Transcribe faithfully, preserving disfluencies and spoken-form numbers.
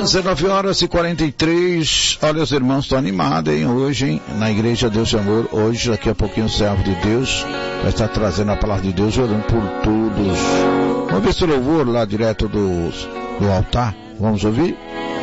dezenove horas e quarenta e três. Olha, os irmãos estão animados, hein? Hoje, hein? Na Igreja Deus e Amor. Hoje, daqui a pouquinho, o servo de Deus vai estar trazendo a palavra de Deus, orando por todos. Vamos ver esse louvor lá direto do, do altar. Vamos ouvir?